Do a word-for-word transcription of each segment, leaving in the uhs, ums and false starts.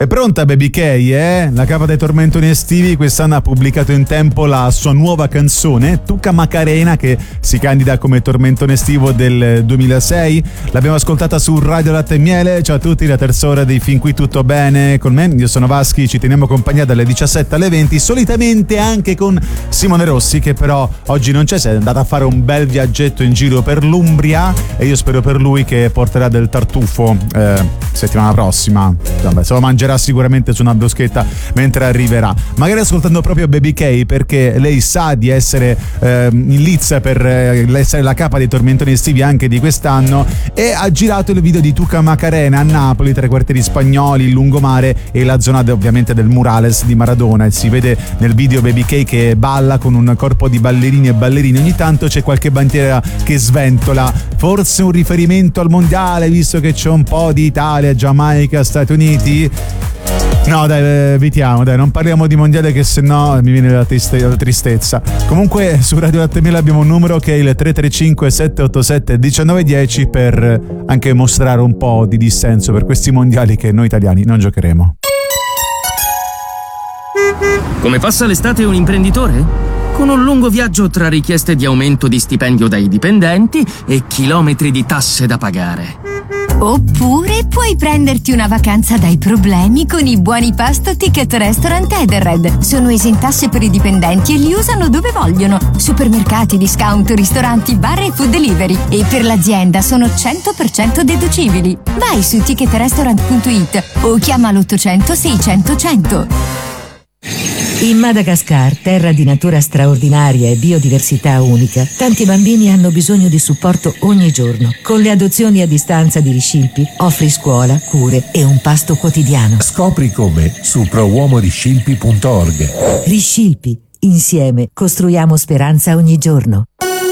È pronta Baby K, eh? La capa dei tormentoni estivi quest'anno ha pubblicato in tempo la sua nuova canzone, Tuca Macarena, che si candida come tormentone estivo del duemilasei. L'abbiamo ascoltata su Radio Latte e Miele. Ciao a tutti, la terza ora di Fin Qui Tutto Bene con me. Io sono Vaschi, ci teniamo compagnia dalle diciassette alle venti, solitamente anche con Simone Rossi, che però oggi non c'è, si è andata a fare un bel viaggetto in giro per l'Umbria e io spero per lui che porterà del tartufo eh, settimana prossima. Vabbè, se lo mangerà sicuramente su una bruschetta mentre arriverà, magari ascoltando proprio Baby K, perché lei sa di essere eh, in lizza per eh, essere la capa dei tormentoni estivi anche di quest'anno, e ha girato il video di Tuca Macarena a Napoli, tra i quartieri spagnoli, il lungomare e la zona de, ovviamente del murales di Maradona, e si vede nel video Baby K che balla con un corpo di ballerini e ballerine. Ogni tanto c'è qualche bandiera che sventola, forse un riferimento al mondiale, visto che c'è un po' di Italia, Giamaica, Stati Uniti. No dai, evitiamo, dai, non parliamo di mondiale che sennò mi viene la, triste, la tristezza. Comunque su Radio Latte e Miele abbiamo un numero che è il tre tre cinque sette otto sette uno nove uno zero per anche mostrare un po' di dissenso per questi mondiali che noi italiani non giocheremo. Come passa l'estate un imprenditore? Con un lungo viaggio tra richieste di aumento di stipendio dai dipendenti e chilometri di tasse da pagare. Oppure puoi prenderti una vacanza dai problemi con i buoni pasto Ticket Restaurant Edenred. Sono esentasse per i dipendenti e li usano dove vogliono. Supermercati, discount, ristoranti, bar e food delivery. E per l'azienda sono cento per cento deducibili. Vai su ticket restaurant punto it o chiama l'ottocento seicento cento. In Madagascar, terra di natura straordinaria e biodiversità unica, tanti bambini hanno bisogno di supporto ogni giorno. Con le adozioni a distanza di Riscilpi offri scuola, cure e un pasto quotidiano. Scopri come su pro uomo riscilpi punto org. Riscilpi, insieme costruiamo speranza ogni giorno.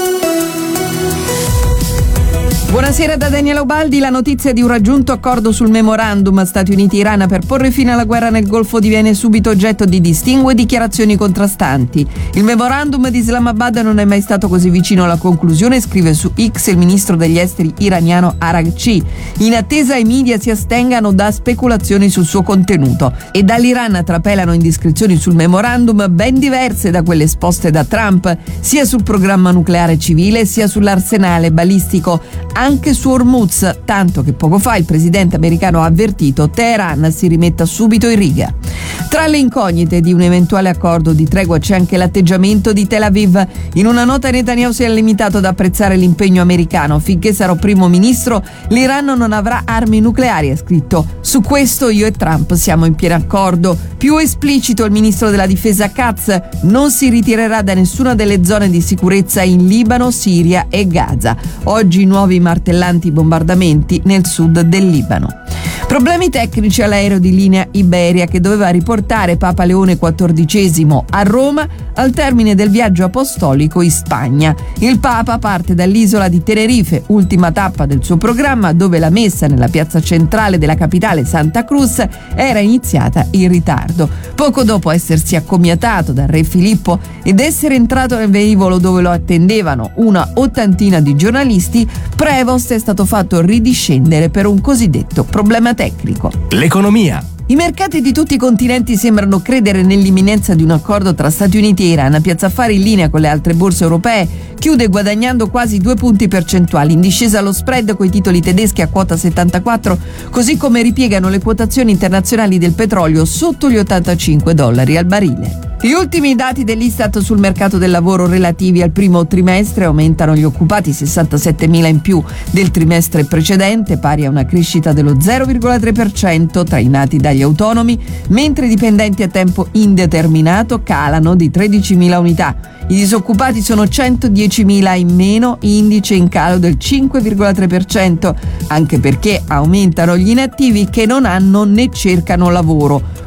Buonasera da Daniela Ubaldi. La notizia di un raggiunto accordo sul memorandum Stati Uniti-Iran per porre fine alla guerra nel Golfo diviene subito oggetto di distingue e dichiarazioni contrastanti. Il memorandum di Islamabad non è mai stato così vicino alla conclusione, scrive su X il ministro degli esteri iraniano Araghchi. In attesa i media si astengano da speculazioni sul suo contenuto, e dall'Iran trapelano indiscrezioni sul memorandum ben diverse da quelle esposte da Trump, sia sul programma nucleare civile sia sull'arsenale balistico. Anche su Hormuz, tanto che poco fa il presidente americano ha avvertito Teheran si rimetta subito in riga. Tra le incognite di un eventuale accordo di tregua c'è anche l'atteggiamento di Tel Aviv. In una nota Netanyahu si è limitato ad apprezzare l'impegno americano. Finché sarò primo ministro, l'Iran non avrà armi nucleari, ha scritto. Su questo io e Trump siamo in pieno accordo. Più esplicito il ministro della difesa Katz: non si ritirerà da nessuna delle zone di sicurezza in Libano, Siria e Gaza. Oggi nuovi martellanti bombardamenti nel sud del Libano. Problemi tecnici all'aereo di linea Iberia che doveva riportare Papa Leone quattordicesimo a Roma al termine del viaggio apostolico in Spagna. Il Papa parte dall'isola di Tenerife, ultima tappa del suo programma, dove la messa nella piazza centrale della capitale Santa Cruz era iniziata in ritardo. Poco dopo essersi accomiatato dal re Filippo ed essere entrato nel velivolo dove lo attendevano una ottantina di giornalisti, Prevost è stato fatto ridiscendere per un cosiddetto problema tecnico. L'economia. I mercati di tutti i continenti sembrano credere nell'imminenza di un accordo tra Stati Uniti e Iran. Piazza Affari, in linea con le altre borse europee, chiude guadagnando quasi due punti percentuali. In discesa lo spread coi titoli tedeschi a quota settantaquattro, così come ripiegano le quotazioni internazionali del petrolio sotto gli ottantacinque dollari al barile. Gli ultimi dati dell'Istat sul mercato del lavoro relativi al primo trimestre aumentano gli occupati, sessantasettemila in più del trimestre precedente, pari a una crescita dello zero virgola tre per cento, trainati dagli autonomi, mentre i dipendenti a tempo indeterminato calano di tredicimila unità. I disoccupati sono centodiecimila in meno, indice in calo del cinque virgola tre per cento, anche perché aumentano gli inattivi che non hanno né cercano lavoro.